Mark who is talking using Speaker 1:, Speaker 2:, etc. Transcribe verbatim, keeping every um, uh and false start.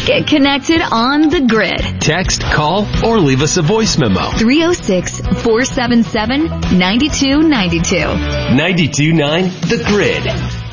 Speaker 1: Get connected on the grid.
Speaker 2: Text, call, or leave us a voice memo.
Speaker 1: three oh six, four seven seven, nine two nine two.
Speaker 2: ninety-two point nine The Grid.